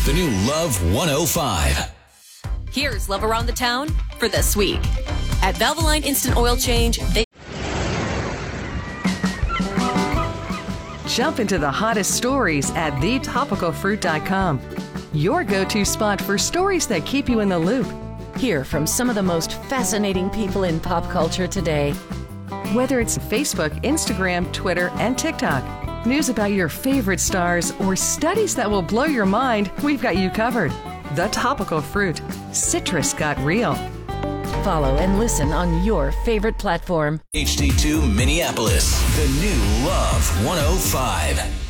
The new Love 105. Here's Love Around the Town for this week. At Valvoline Instant Oil Change, they jump into the hottest stories at thetopicalfruit.com. Your go-to spot for stories that keep you in the loop. hear from some of the most fascinating people in pop culture today. Whether it's Facebook, Instagram, Twitter, and TikTok, news about your favorite stars, or studies that will blow your mind, we've got you covered. The Topical Fruit. Citrus got real. Follow and listen on your favorite platform. HD2 Minneapolis. The new Love 105.